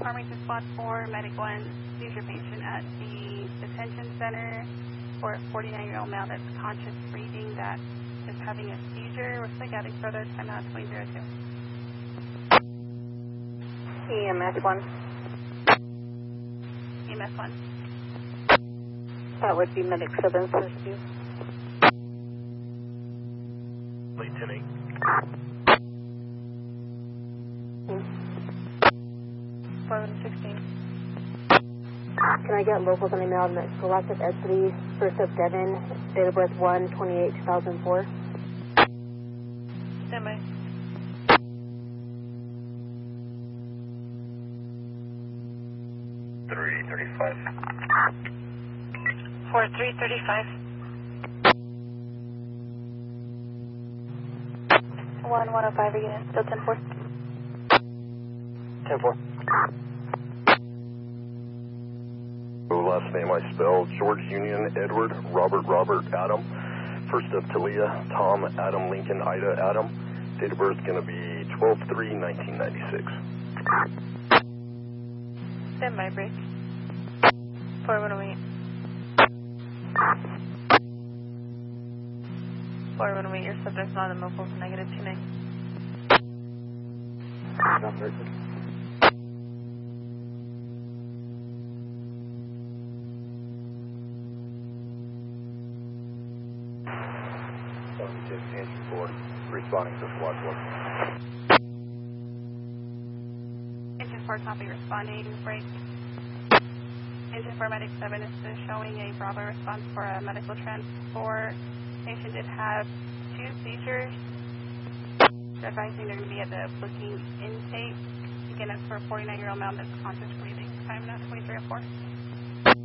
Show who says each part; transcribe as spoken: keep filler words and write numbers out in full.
Speaker 1: Farmington Squad four, Medic one, seizure patient at the detention center for a forty-nine-year-old male that's conscious breathing that is having a seizure. We're still getting further, time out twenty oh two.
Speaker 2: E M S one.
Speaker 1: E M S one.
Speaker 2: That would be Medic seven, first view.
Speaker 3: Lieutenant.
Speaker 1: eleven sixteen.
Speaker 2: Can I get locals on email at Galactic S three, first of Devon, date of birth one twenty-eight two thousand four?
Speaker 1: Stand by.
Speaker 3: three thirty-five.
Speaker 1: four three thirty-five. one one oh five unit, still ten four.
Speaker 3: ten four. Last name I spelled George Union Edward Robert Robert Adam. First of Talia Tom Adam Lincoln Ida Adam. Date of birth going to be twelve three nineteen ninety-six.
Speaker 1: Stand by, break. four one oh eight. four one oh eight, your subject's not in mobile, negative two nine.
Speaker 3: Engine four, responding to squad four.
Speaker 1: Engine four, copy, responding, break. Engine four, Medic seven is still showing a Bravo response for a medical transport. Patient did have two seizures. They're advising they're going to be at the booking intake. Again, that's for a forty-nine-year-old male that's conscious breathing. Time now twenty-three oh four.